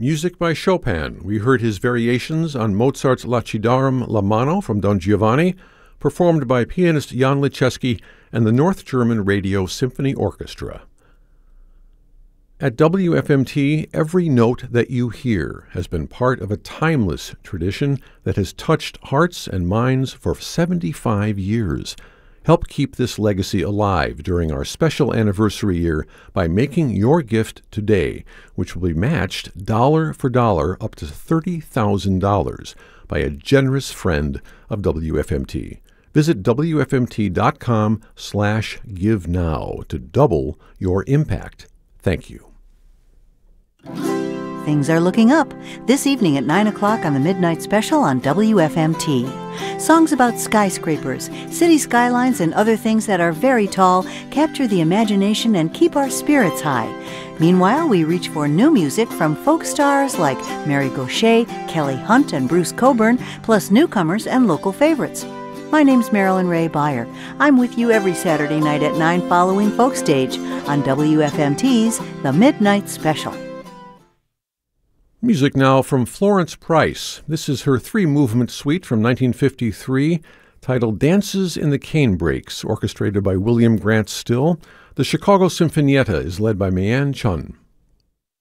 Music by Chopin. We heard his variations on Mozart's Lacidarum La Mano from Don Giovanni, performed by pianist Jan Lichesky and the North German Radio Symphony Orchestra. At WFMT, every note that you hear has been part of a timeless tradition that has touched hearts and minds for 75 years. Help keep this legacy alive during our special anniversary year by making your gift today, which will be matched dollar for dollar up to $30,000 by a generous friend of WFMT. Visit WFMT.com/give now to double your impact. Thank you. Things are looking up this evening at 9 o'clock on the Midnight Special on WFMT. Songs about skyscrapers, city skylines, and other things that are very tall capture the imagination and keep our spirits high. Meanwhile, we reach for new music from folk stars like Mary Gauthier, Kelly Hunt, and Bruce Cockburn, plus newcomers and local favorites. My name's Marilyn Ray Beyer. I'm with you every Saturday night at 9 following Folk Stage on WFMT's The Midnight Special. Music now from Florence Price. This is her three-movement suite from 1953, titled Dances in the Canebrakes, orchestrated by William Grant Still. The Chicago Sinfonietta is led by Mayan Chun.